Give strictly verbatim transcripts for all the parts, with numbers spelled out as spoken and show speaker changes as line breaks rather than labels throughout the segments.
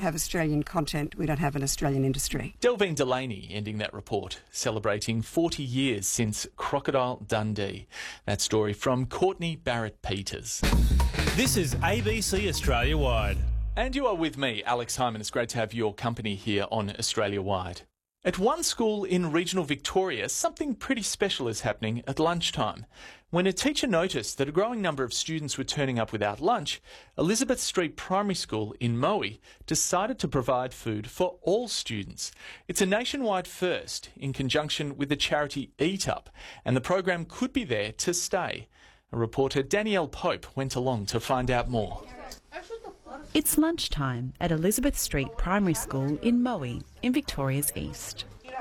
have Australian content, we don't have an Australian industry.
Delvine Delaney ending that report, celebrating forty years since Crocodile Dundee. That story from Courtney Barrett-Peters.
This is A B C Australia Wide.
And you are with me, Alex Hyman. It's great to have your company here on Australia Wide. At one school in regional Victoria, something pretty special is happening at lunchtime. When a teacher noticed that a growing number of students were turning up without lunch, Elizabeth Street Primary School in Moe decided to provide food for all students. It's a nationwide first in conjunction with the charity Eat Up, and the program could be there to stay. A reporter, Danielle Pope, went along to find out more.
It's lunchtime at Elizabeth Street Primary School in Moe, in Victoria's East.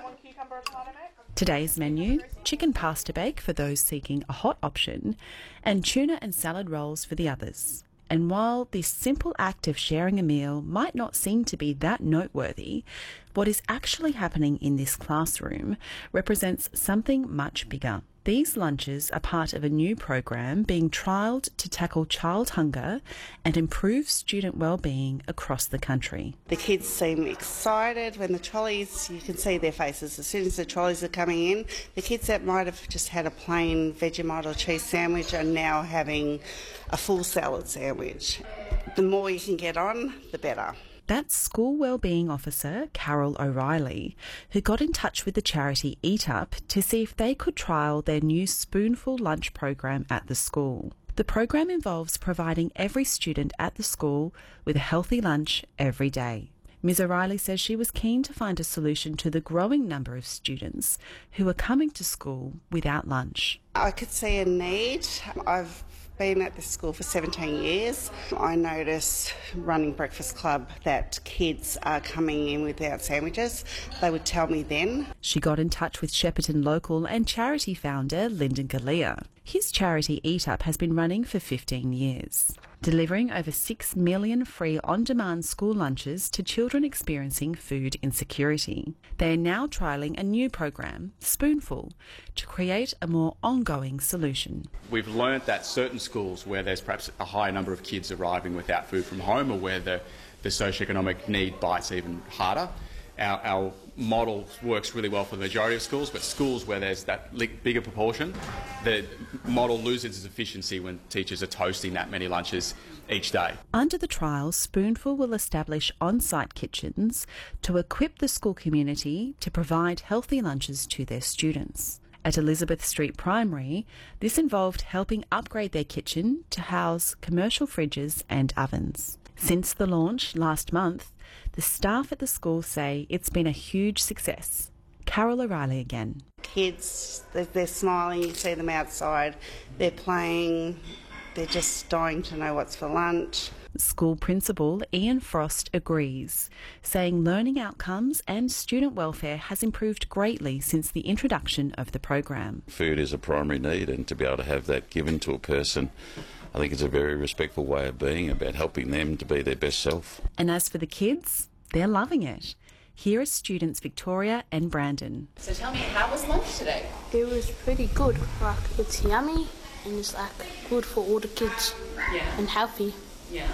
Today's menu, chicken pasta bake for those seeking a hot option, and tuna and salad rolls for the others. And while this simple act of sharing a meal might not seem to be that noteworthy, what is actually happening in this classroom represents something much bigger. These lunches are part of a new program being trialled to tackle child hunger and improve student wellbeing across the country.
The kids seem excited when the trolleys, you can see their faces as soon as the trolleys are coming in. The kids that might have just had a plain Vegemite or cheese sandwich are now having a full salad sandwich. The more you can get on, the better.
That's School Wellbeing Officer Carol O'Reilly, who got in touch with the charity Eat Up to see if they could trial their new Spoonful lunch program at the school. The program involves providing every student at the school with a healthy lunch every day. Miz O'Reilly says she was keen to find a solution to the growing number of students who are coming to school without lunch.
I could see a need. I've been at this school for seventeen years. I notice running Breakfast Club that kids are coming in without sandwiches. They would tell me then.
She got in touch with Shepparton local and charity founder Lyndon Galea. His charity Eat Up has been running for fifteen years, delivering over six million free on-demand school lunches to children experiencing food insecurity. They are now trialling a new program, Spoonful, to create a more ongoing solution.
We've learnt that certain schools where there's perhaps a high number of kids arriving without food from home, or where the, the socioeconomic need bites even harder, Our, our model works really well for the majority of schools, but schools where there's that bigger proportion, the model loses its efficiency when teachers are toasting that many lunches each day.
Under the trial, Spoonful will establish on-site kitchens to equip the school community to provide healthy lunches to their students. At Elizabeth Street Primary, this involved helping upgrade their kitchen to house commercial fridges and ovens. Since the launch last month, the staff at the school say it's been a huge success. Carol O'Reilly again.
Kids, they're, they're smiling, you see them outside, they're playing, they're just dying to know what's for lunch.
School principal Ian Frost agrees, saying learning outcomes and student welfare has improved greatly since the introduction of the program.
Food is a primary need, and to be able to have that given to a person, I think it's a very respectful way of being, about helping them to be their best self.
And as for the kids, they're loving it. Here are students Victoria and Brandon.
So tell me, how was lunch today?
It was pretty good. Like, it's yummy and it's like good for all the kids.
Yeah.
And healthy.
Yeah.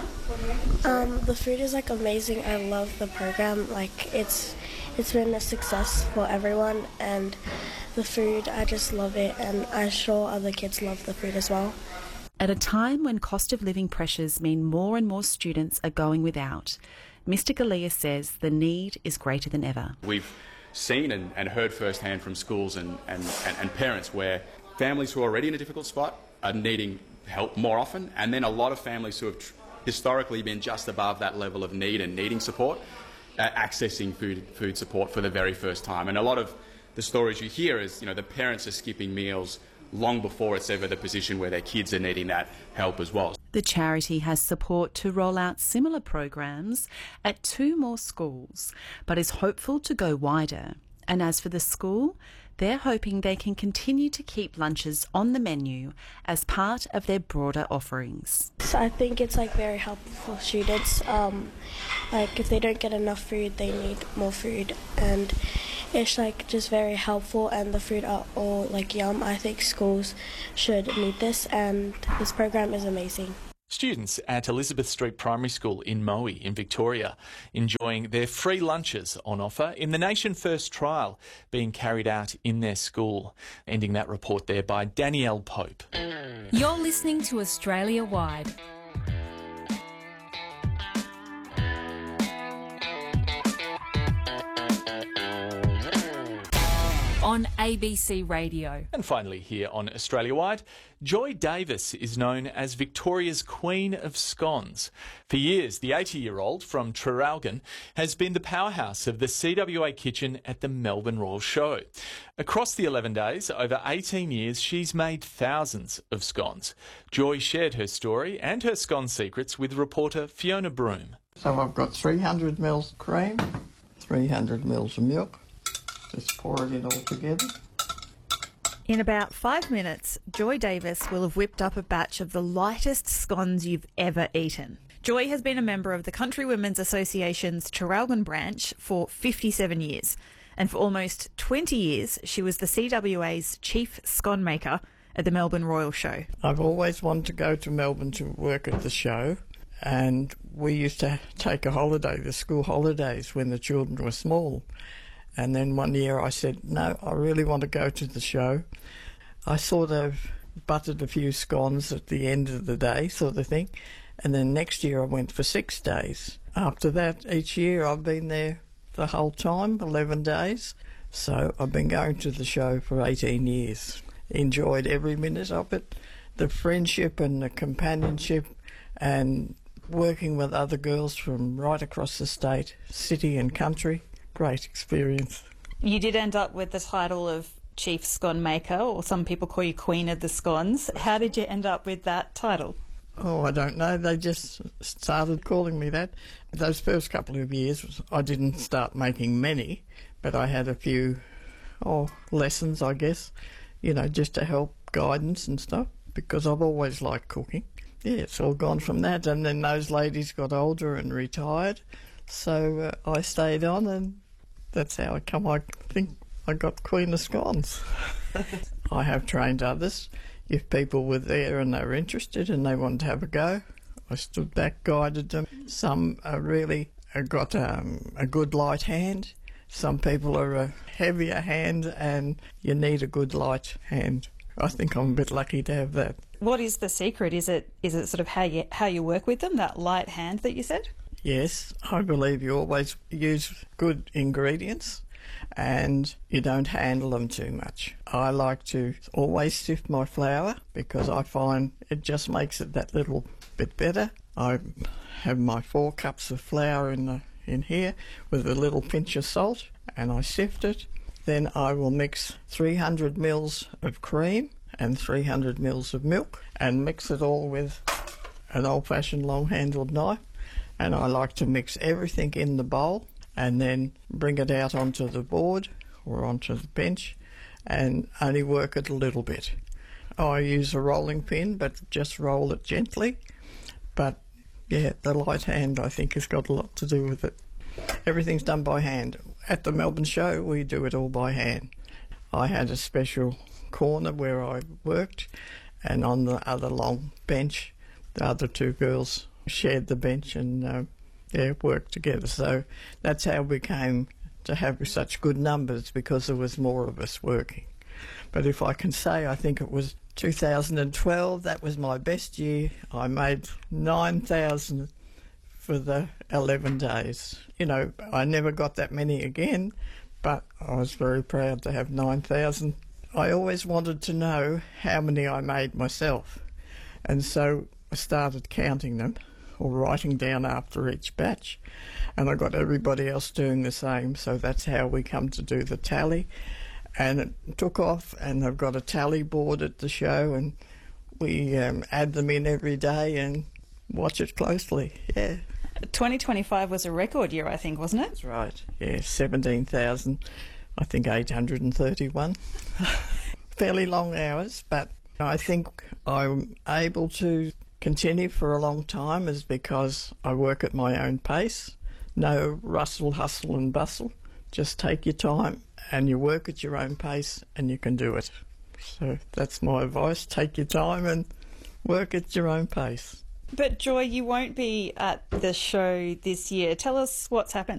Um, the food is like amazing. I love the program. Like, it's it's been a success for everyone, and the food, I just love it, and I'm sure other kids love the food as well.
At a time when cost of living pressures mean more and more students are going without, Mister Galea says the need is greater than ever.
We've seen and, and heard firsthand from schools and, and, and, and parents where families who are already in a difficult spot are needing help more often, and then a lot of families who have tr- historically been just above that level of need and needing support, uh, accessing food food support for the very first time. And a lot of the stories you hear is, you know, the parents are skipping meals long before it's ever the position where their kids are needing that help as well.
The charity has support to roll out similar programs at two more schools, but is hopeful to go wider. And as for the school, they're hoping they can continue to keep lunches on the menu as part of their broader offerings.
So I think it's like very helpful for students. Um, like if they don't get enough food, they need more food, and it's like just very helpful, and the food are all like yum. I think schools should need this, and this program is amazing.
Students at Elizabeth Street Primary School in Moe in Victoria enjoying their free lunches on offer in the Nation First trial being carried out in their school. Ending that report there by Danielle Pope.
You're listening to Australia Wide. On A B C Radio.
And finally here on Australia Wide, Joy Davis is known as Victoria's Queen of Scones. For years, the eighty-year-old from Traralgon has been the powerhouse of the C W A kitchen at the Melbourne Royal Show. Across the eleven days, over eighteen years, she's made thousands of scones. Joy shared her story and her scone secrets with reporter Fiona Broom.
So I've got three hundred mils cream, three hundred mils of milk. Just pour it in all together.
In about five minutes, Joy Davis will have whipped up a batch of the lightest scones you've ever eaten. Joy has been a member of the Country Women's Association's Traralgon branch for fifty-seven years, and for almost twenty years she was the C W A's chief scone maker at the Melbourne Royal Show.
I've always wanted to go to Melbourne to work at the show, and we used to take a holiday, the school holidays, when the children were small. And then one year I said, no, I really want to go to the show. I sort of buttered a few scones at the end of the day, sort of thing. And then next year I went for six days. After that, each year I've been there the whole time, eleven days. So I've been going to the show for eighteen years. Enjoyed every minute of it. The friendship and the companionship and working with other girls from right across the state, city and country. Great experience.
You did end up with the title of Chief Scone Maker, or some people call you Queen of the Scones. How did you end up with that title?
Oh, I don't know. They just started calling me that. Those first couple of years, I didn't start making many, but I had a few oh, lessons, I guess, you know, just to help guidance and stuff, because I've always liked cooking. Yeah, it's all gone from that. And then those ladies got older and retired. So uh, I stayed on, and that's how I come. I think I got Queen of Scones. I have trained others. If people were there and they were interested and they wanted to have a go, I stood back, guided them. Some are really uh, got um, a good light hand. Some people are a heavier hand, and you need a good light hand. I think I'm a bit lucky to have that.
What is the secret? Is it is it sort of how you how you work with them, that light hand that you said?
Yes, I believe you always use good ingredients and you don't handle them too much. I like to always sift my flour because I find it just makes it that little bit better. I have my four cups of flour in the, in here with a little pinch of salt, and I sift it. Then I will mix three hundred mils of cream and three hundred mils of milk and mix it all with an old-fashioned long-handled knife. And I like to mix everything in the bowl and then bring it out onto the board or onto the bench and only work it a little bit. I use a rolling pin, but just roll it gently. But yeah, the light hand I think has got a lot to do with it. Everything's done by hand. At the Melbourne Show we do it all by hand. I had a special corner where I worked, and on the other long bench the other two girls shared the bench and uh, yeah, worked together. So that's how we came to have such good numbers, because there was more of us working. But if I can say, I think it was two thousand twelve, that was my best year. I made nine thousand for the eleven days. You know, I never got that many again, but I was very proud to have nine thousand. I always wanted to know how many I made myself, and so I started counting them or writing down after each batch, and I got everybody else doing the same, so that's how we come to do the tally. And it took off, and I've got a tally board at the show, and we um, add them in every day and watch it closely. Yeah.
twenty twenty-five was a record year, I think, wasn't it?
That's right. Yeah, seventeen thousand, I think eight hundred thirty-one. Fairly long hours, but I think I'm able to continue for a long time is because I work at my own pace. No rustle, hustle and bustle. Just take your time and you work at your own pace and you can do it. So that's my advice. Take your time and work at your own pace.
But Joy, you won't be at the show this year. Tell us what's happened.